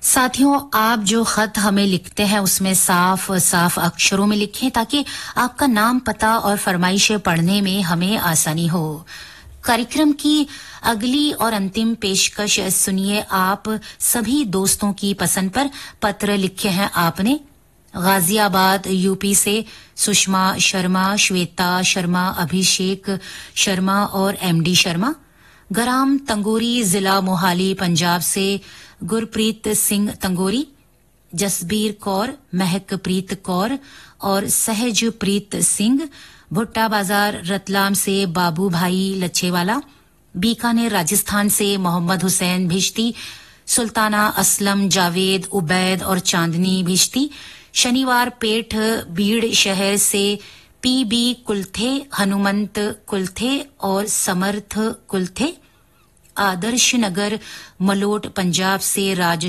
साथियों, आप जो खत हमें लिखते हैं उसमें साफ साफ अक्षरों में लिखें ताकि आपका नाम, पता और फरमाइशें पढ़ने में हमें आसानी हो। कार्यक्रम की अगली और अंतिम पेशकश सुनिए। आप सभी दोस्तों की पसंद पर पत्र लिखे हैं आपने। गाजियाबाद यूपी से सुषमा शर्मा, श्वेता शर्मा, अभिषेक शर्मा और एमडी शर्मा। ग्राम तंगोरी, जिला मोहाली, पंजाब से गुरप्रीत सिंह तंगोरी, जसबीर कौर, महकप्रीत कौर और सहजप्रीत सिंह। भुट्टा बाजार रतलाम से बाबू भाई लच्छेवाला। बीकानेर राजस्थान से मोहम्मद हुसैन भिश्ती, सुल्ताना असलम, जावेद, उबैद और चांदनी भिश्ती। शनिवार पेठ बीड़ शहर से पीबी कुलथे, हनुमंत कुलथे और समर्थ कुलथे। आदर्श नगर मलोट पंजाब से राज